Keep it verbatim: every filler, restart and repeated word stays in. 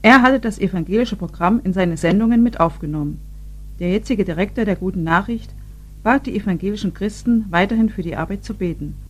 Er hatte das evangelische Programm in seine Sendungen mit aufgenommen. Der jetzige Direktor der Guten Nachricht bat die evangelischen Christen, weiterhin für die Arbeit zu beten